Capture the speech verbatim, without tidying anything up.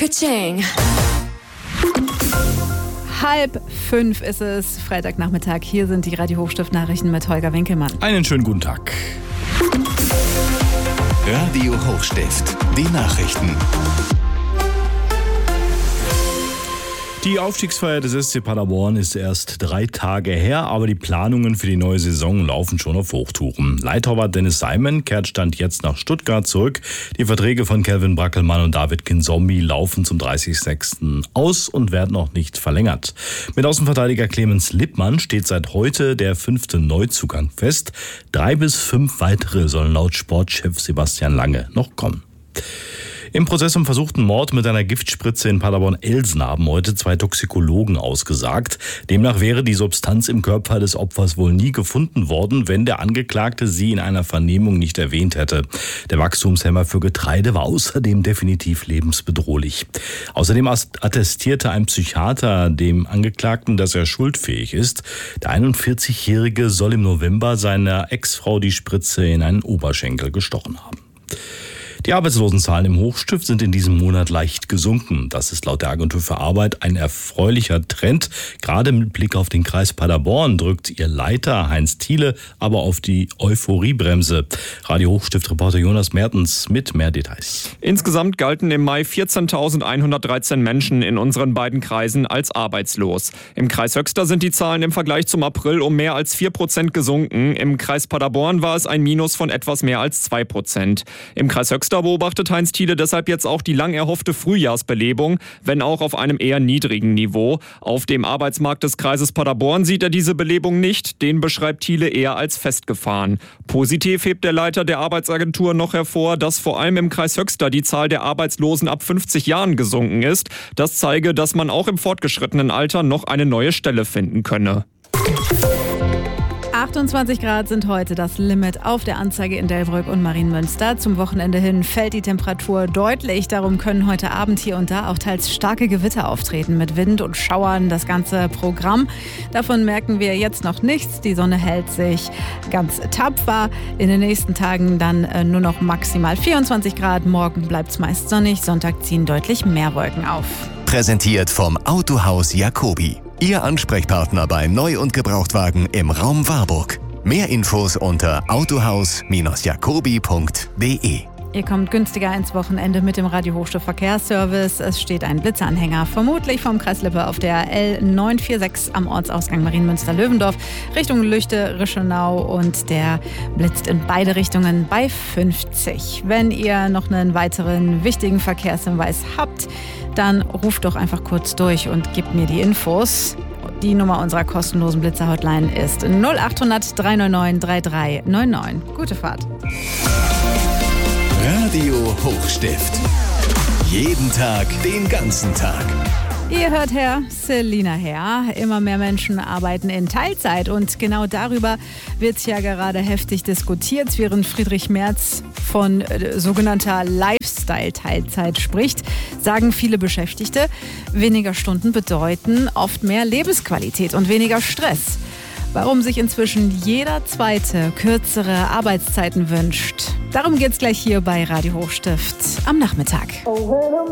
Ka-ching. Halb fünf ist es, Freitagnachmittag. Hier sind die Radio Hochstift-Nachrichten mit Holger Winkelmann. Einen schönen guten Tag. Radio Hochstift, die Nachrichten. Die Aufstiegsfeier des S C Paderborn ist erst drei Tage her, aber die Planungen für die neue Saison laufen schon auf Hochtouren. Leittorwart Dennis Simon kehrt Stand jetzt nach Stuttgart zurück. Die Verträge von Kelvin Brackelmann und David Kinzombie laufen zum dreißigsten sechsten aus und werden noch nicht verlängert. Mit Außenverteidiger Clemens Lippmann steht seit heute der fünfte Neuzugang fest. Drei bis fünf weitere sollen laut Sportchef Sebastian Lange noch kommen. Im Prozess um versuchten Mord mit einer Giftspritze in Paderborn-Elsen haben heute zwei Toxikologen ausgesagt. Demnach wäre die Substanz im Körper des Opfers wohl nie gefunden worden, wenn der Angeklagte sie in einer Vernehmung nicht erwähnt hätte. Der Wachstumshemmer für Getreide war außerdem definitiv lebensbedrohlich. Außerdem attestierte ein Psychiater dem Angeklagten, dass er schuldfähig ist. Der einundvierzigjährige soll im November seiner Ex-Frau die Spritze in einen Oberschenkel gestochen haben. Die Arbeitslosenzahlen im Hochstift sind in diesem Monat leicht gesunken. Das ist laut der Agentur für Arbeit ein erfreulicher Trend. Gerade mit Blick auf den Kreis Paderborn drückt ihr Leiter Heinz Thiele aber auf die Euphoriebremse. Radio Hochstift-Reporter Jonas Mertens mit mehr Details. Insgesamt galten im Mai vierzehntausendeinhundertdreizehn Menschen in unseren beiden Kreisen als arbeitslos. Im Kreis Höxter sind die Zahlen im Vergleich zum April um mehr als vier Prozent gesunken. Im Kreis Paderborn war es ein Minus von etwas mehr als zwei Prozent. Im Kreis Höxter Da beobachtet Heinz Thiele deshalb jetzt auch die lang erhoffte Frühjahrsbelebung, wenn auch auf einem eher niedrigen Niveau. Auf dem Arbeitsmarkt des Kreises Paderborn sieht er diese Belebung nicht, den beschreibt Thiele eher als festgefahren. Positiv hebt der Leiter der Arbeitsagentur noch hervor, dass vor allem im Kreis Höxter die Zahl der Arbeitslosen ab fünfzig Jahren gesunken ist. Das zeige, dass man auch im fortgeschrittenen Alter noch eine neue Stelle finden könne. achtundzwanzig Grad sind heute das Limit auf der Anzeige in Delbrück und Marienmünster. Zum Wochenende hin fällt die Temperatur deutlich. Darum können heute Abend hier und da auch teils starke Gewitter auftreten mit Wind und Schauern. Das ganze Programm. Davon merken wir jetzt noch nichts. Die Sonne hält sich ganz tapfer. In den nächsten Tagen dann äh, nur noch maximal vierundzwanzig Grad. Morgen bleibt es meist sonnig. Sonntag ziehen deutlich mehr Wolken auf. Präsentiert vom Autohaus Jacobi. Ihr Ansprechpartner bei Neu- und Gebrauchtwagen im Raum Warburg. Mehr Infos unter autohaus jacobi punkt de. Ihr kommt günstiger ins Wochenende mit dem Radio Hochstift Verkehrsservice. Es steht ein Blitzanhänger, vermutlich vom Kreis Lippe auf der L neun vier sechs am Ortsausgang Marienmünster-Löwendorf Richtung Lüchte, Rischenau und der blitzt in beide Richtungen bei fünfzig. Wenn ihr noch einen weiteren wichtigen Verkehrshinweis habt, dann ruft doch einfach kurz durch und gebt mir die Infos. Die Nummer unserer kostenlosen Blitzer-Hotline ist null acht hundert drei neun neun drei drei neun neun. Gute Fahrt. Radio Hochstift. Jeden Tag, den ganzen Tag. Ihr hört Herr Selina her. Immer mehr Menschen arbeiten in Teilzeit und genau darüber wird ja gerade heftig diskutiert, während Friedrich Merz von äh, sogenannter Lifestyle-Teilzeit spricht, sagen viele Beschäftigte, weniger Stunden bedeuten oft mehr Lebensqualität und weniger Stress. Warum sich inzwischen jeder Zweite kürzere Arbeitszeiten wünscht. Darum geht's gleich hier bei Radio Hochstift am Nachmittag.